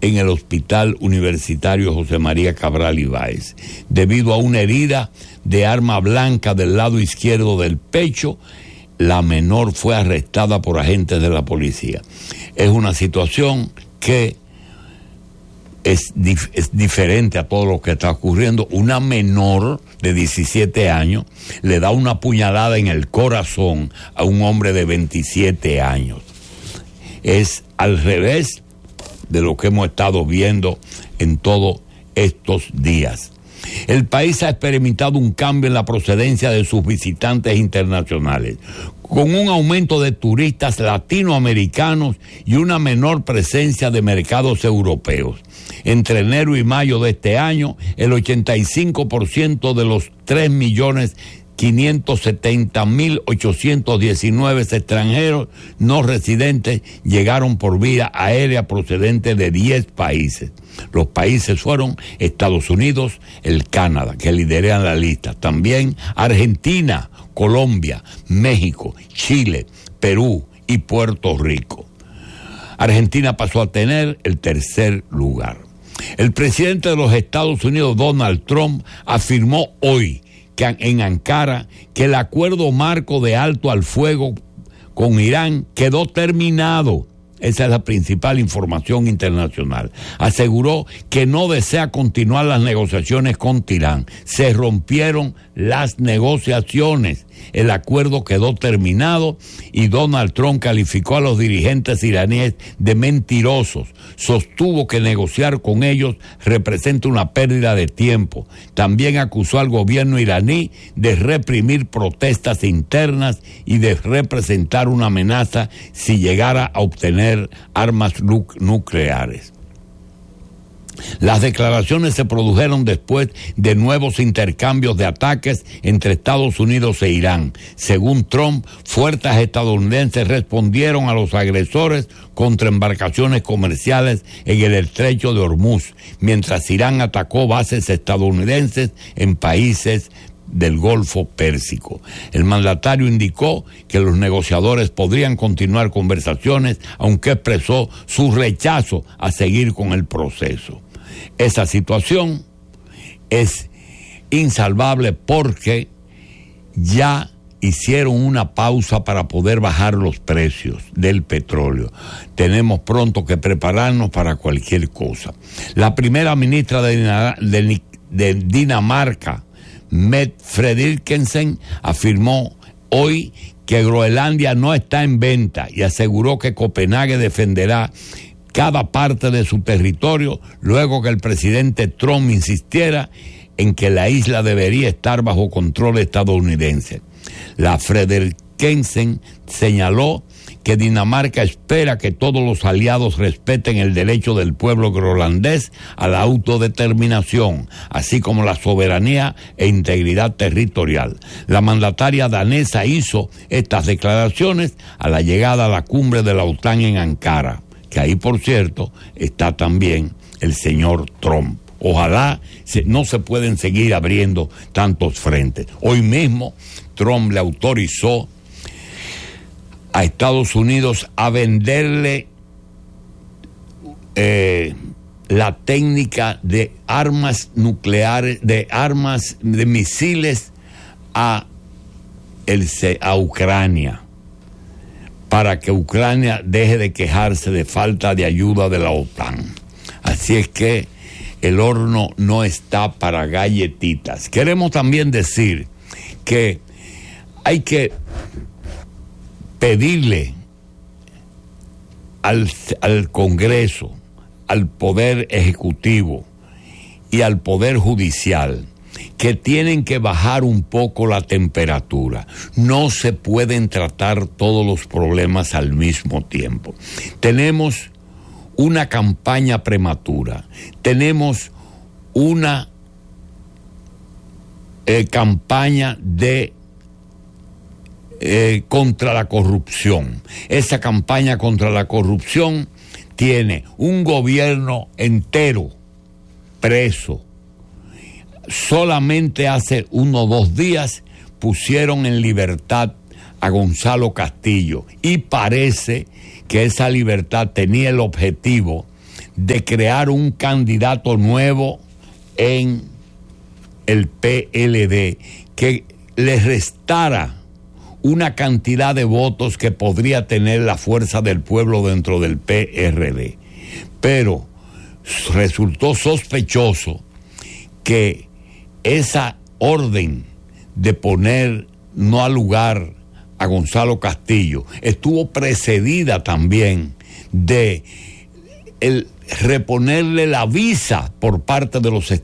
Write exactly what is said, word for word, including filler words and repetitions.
en el Hospital Universitario José María Cabral Ibáez, debido a una herida de arma blanca del lado izquierdo del pecho. La menor fue arrestada por agentes de la policía. Es una situación que es, dif- es diferente a todo lo que está ocurriendo. Una menor de diecisiete años le da una puñalada en el corazón a un hombre de veintisiete años. Es al revés de lo que hemos estado viendo en todos estos días. El país ha experimentado un cambio en la procedencia de sus visitantes internacionales, con un aumento de turistas latinoamericanos y una menor presencia de mercados europeos. Entre enero y mayo de este año, el ochenta y cinco por ciento de los tres millones quinientos setenta mil ochocientos diecinueve extranjeros no residentes llegaron por vía aérea procedente de diez países. Los países fueron Estados Unidos, el Canadá, que lideran la lista. También Argentina, Colombia, México, Chile, Perú y Puerto Rico. Argentina pasó a tener el tercer lugar. El presidente de los Estados Unidos, Donald Trump, afirmó hoy que en Ankara que el acuerdo marco de alto al fuego con Irán quedó terminado. Esa es la principal información internacional. Aseguró que no desea continuar las negociaciones con Irán. Se rompieron las negociaciones. El acuerdo quedó terminado y Donald Trump calificó a los dirigentes iraníes de mentirosos. Sostuvo que negociar con ellos representa una pérdida de tiempo. También acusó al gobierno iraní de reprimir protestas internas y de representar una amenaza si llegara a obtener armas nucleares. Las declaraciones se produjeron después de nuevos intercambios de ataques entre Estados Unidos e Irán. Según Trump, fuerzas estadounidenses respondieron a los agresores contra embarcaciones comerciales en el estrecho de Hormuz, mientras Irán atacó bases estadounidenses en países del Golfo Pérsico. El mandatario indicó que los negociadores podrían continuar conversaciones, aunque expresó su rechazo a seguir con el proceso. Esa situación es insalvable porque ya hicieron una pausa para poder bajar los precios del petróleo. Tenemos pronto que prepararnos para cualquier cosa. La primera ministra de, de, de Dinamarca, Mette Frederiksen, afirmó hoy que Groenlandia no está en venta y aseguró que Copenhague defenderá cada parte de su territorio luego que el presidente Trump insistiera en que la isla debería estar bajo control estadounidense. La Frederiksen señaló que Dinamarca espera que todos los aliados respeten el derecho del pueblo groenlandés a la autodeterminación, así como la soberanía e integridad territorial. La mandataria danesa hizo estas declaraciones a la llegada a la cumbre de la OTAN en Ankara, que ahí, por cierto, está también el señor Trump. Ojalá se, no se pueden seguir abriendo tantos frentes. Hoy mismo Trump le autorizó a Estados Unidos a venderle eh, la técnica de armas nucleares, de armas, de misiles a, el, a Ucrania, para que Ucrania deje de quejarse de falta de ayuda de la OTAN. Así es que el horno no está para galletitas. Queremos también decir que hay que pedirle al, al Congreso, al Poder Ejecutivo y al Poder Judicial que tienen que bajar un poco la temperatura. No se pueden tratar todos los problemas al mismo tiempo. Tenemos una campaña prematura, tenemos una eh, campaña de Eh, contra la corrupción. Esa campaña contra la corrupción tiene un gobierno entero preso. Solamente hace uno o dos días pusieron en libertad a Gonzalo Castillo y parece que esa libertad tenía el objetivo de crear un candidato nuevo en el P L D que le restara una cantidad de votos que podría tener la fuerza del pueblo dentro del P R D. Pero resultó sospechoso que esa orden de poner no al lugar a Gonzalo Castillo estuvo precedida también de el reponerle la visa por parte de los Estados